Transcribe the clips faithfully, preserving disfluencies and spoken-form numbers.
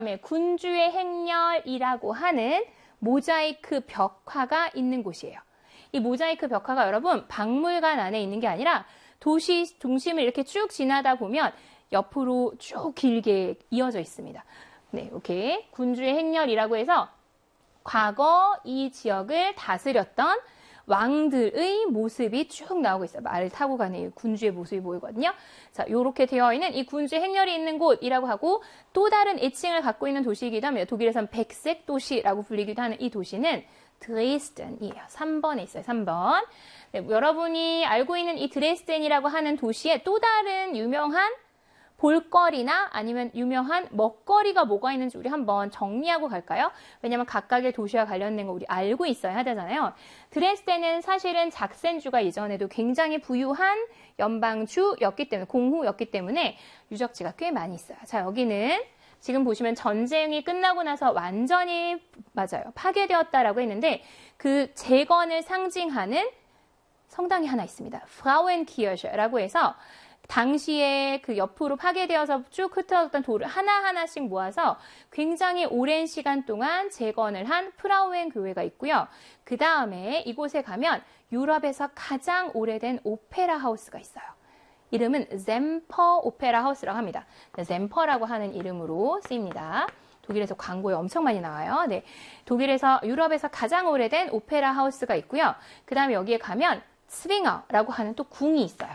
다음에 군주의 행렬이라고 하는 모자이크 벽화가 있는 곳이에요. 이 모자이크 벽화가 여러분 박물관 안에 있는 게 아니라 도시 중심을 이렇게 쭉 지나다 보면 옆으로 쭉 길게 이어져 있습니다. 네, 이렇게 군주의 행렬이라고 해서 과거 이 지역을 다스렸던 왕들의 모습이 쭉 나오고 있어요. 말을 타고 가는 군주의 모습이 보이거든요. 자, 이렇게 되어 있는 이 군주의 행렬이 있는 곳이라고 하고 또 다른 애칭을 갖고 있는 도시이기도 합니다. 독일에선 백색 도시라고 불리기도 하는 이 도시는 드레스덴이에요. 삼 번에 있어요. 삼 번. 네, 여러분이 알고 있는 이 드레스덴이라고 하는 도시에 또 다른 유명한 볼거리나 아니면 유명한 먹거리가 뭐가 있는지 우리 한번 정리하고 갈까요? 왜냐면 각각의 도시와 관련된 거 우리 알고 있어야 하잖아요. 드레스덴은 사실은 작센주가 이전에도 굉장히 부유한 연방주였기 때문에, 공후였기 때문에 유적지가 꽤 많이 있어요. 자, 여기는 지금 보시면 전쟁이 끝나고 나서 완전히, 맞아요, 파괴되었다라고 했는데 그 재건을 상징하는 성당이 하나 있습니다. 프라우엔키르che라고 해서 당시에 그 옆으로 파괴되어서 쭉 흩어졌던 돌을 하나하나씩 모아서 굉장히 오랜 시간 동안 재건을 한 프라우엔 교회가 있고요. 그 다음에 이곳에 가면 유럽에서 가장 오래된 오페라 하우스가 있어요. 이름은 젬퍼 오페라 하우스라고 합니다. 젬퍼라고 하는 이름으로 쓰입니다. 독일에서 광고에 엄청 많이 나와요. 네, 독일에서 유럽에서 가장 오래된 오페라 하우스가 있고요. 그 다음에 여기에 가면 스윙어라고 하는 또 궁이 있어요.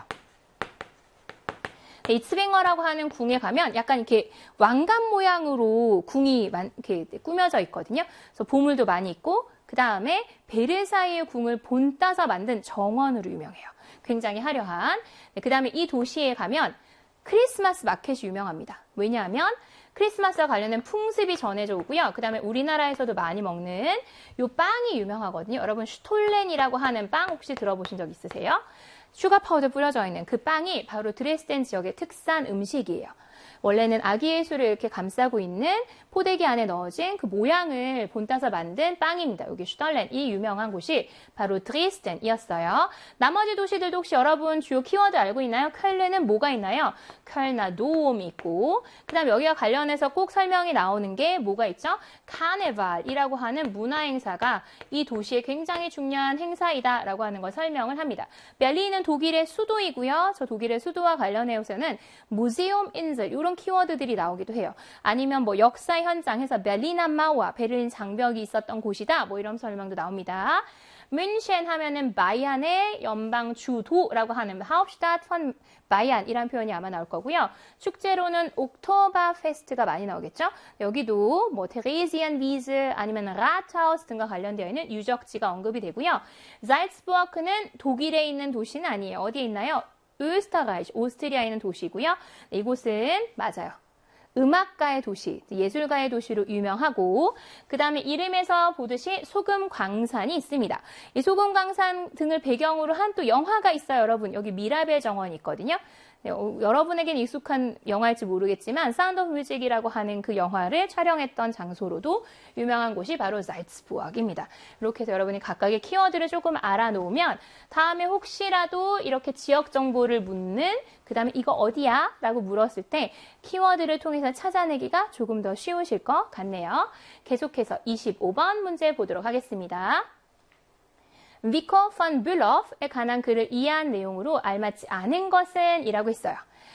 이 스윙어라고 하는 궁에 가면 약간 이렇게 왕관 모양으로 궁이 이렇게 꾸며져 있거든요. 그래서 보물도 많이 있고 그 다음에 베르사유의 궁을 본따서 만든 정원으로 유명해요. 굉장히 화려한. 네, 그 다음에 이 도시에 가면 크리스마스 마켓이 유명합니다. 왜냐하면 크리스마스와 관련된 풍습이 전해져 오고요. 그 다음에 우리나라에서도 많이 먹는 요 빵이 유명하거든요. 여러분 슈톨렌이라고 하는 빵 혹시 들어보신 적 있으세요? 슈가 파우더 뿌려져 있는 그 빵이 바로 드레스덴 지역의 특산 음식이에요. 원래는 아기 예수를 이렇게 감싸고 있는 포대기 안에 넣어진 그 모양을 본따서 만든 빵입니다. 여기 슈톨렌이 유명한 곳이 바로 드레스덴이었어요. 나머지 도시들도 혹시 여러분 주요 키워드 알고 있나요? 쾰른은 뭐가 있나요? 쾰나 도움이 있고 그 다음에 여기와 관련해서 꼭 설명이 나오는 게 뭐가 있죠? 카네발이라고 하는 문화행사가 이 도시의 굉장히 중요한 행사이다라고 하는 걸 설명을 합니다. 베를린은 독일의 수도이고요. 저 독일의 수도와 관련해서는 무세움 인셀 이런 키워드들이 나오기도 해요. 아니면 뭐 역사 현장에서 베를린 마우와 베를린 장벽이 있었던 곳이다. 뭐 이런 설명도 나옵니다. 뮌헨 하면은 바이안의 연방 주도라고 하는 Hauptstadt von Bayern이라는 표현이 아마 나올 거고요. 축제로는 옥토버 페스트가 많이 나오겠죠. 여기도 뭐 테레지안비즈 아니면 라트하우스 등과 관련되어 있는 유적지가 언급이 되고요. 잘츠부르크는 독일에 있는 도시는 아니에요. 어디에 있나요? 오스트라이치, 오스트리아에 있는 도시고요. 이곳은 맞아요. 음악가의 도시, 예술가의 도시로 유명하고 그 다음에 이름에서 보듯이 소금 광산이 있습니다. 이 소금 광산 등을 배경으로 한 또 영화가 있어요, 여러분. 여기 미라벨 정원이 있거든요. 네, 어, 여러분에게는 익숙한 영화일지 모르겠지만 사운드 오브 뮤직이라고 하는 그 영화를 촬영했던 장소로도 유명한 곳이 바로 잘츠부르크입니다. 이렇게 해서 여러분이 각각의 키워드를 조금 알아놓으면 다음에 혹시라도 이렇게 지역 정보를 묻는 그 다음에 이거 어디야? 라고 물었을 때 키워드를 통해서 찾아내기가 조금 더 쉬우실 것 같네요. 계속해서 이십오 번 문제 보도록 하겠습니다. 위코 폰 뷸로프에 관한 글을 이해한 내용으로 알맞지 않은 것은 이라고 했어요.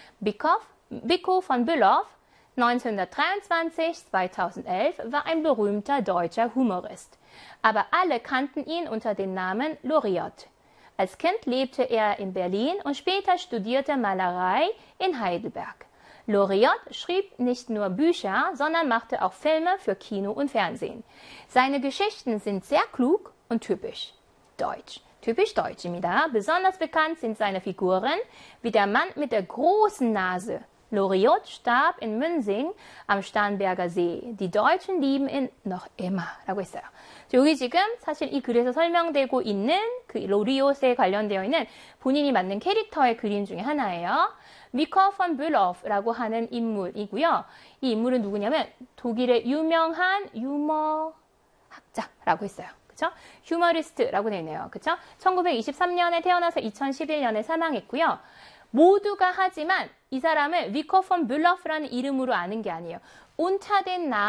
Wico von Bülow, neunzehnhundertdreiundzwanzig bis zweitausendelf, war ein berühmter deutscher Humorist. Aber alle kannten ihn unter dem Namen Loriot. Als Kind lebte er in Berlin und später studierte Malerei in Heidelberg. Loriot schrieb nicht nur Bücher, sondern machte auch Filme für Kino und Fernsehen. Seine Geschichten sind sehr klug und typisch deutsch. Typisch deutsch입니다. Besonders bekannt sind seine Figuren wie der Mann mit der großen Nase. Loriot starb in Münsing am Starnberger See. Die Deutschen lieben ihn noch immer. 라고 했어요. 여기 지금 사실 이 글에서 설명되고 있는 그 로리옷에 관련되어 있는 본인이 만든 캐릭터의 그림 중에 하나예요. 위코 폰 뷸로프라고 하는 인물이고요. 이 인물은 누구냐면 독일의 유명한 유머 학자라고 했어요. 그쵸? 휴머리스트라고 되어 있네요. 그쵸? 천구백이십삼 년에 태어나서 이천십일 년에 사망했고요. 모두가 하지만 이 사람을 위코 폰 뷸로프라는 이름으로 아는 게 아니에요. unter den Namen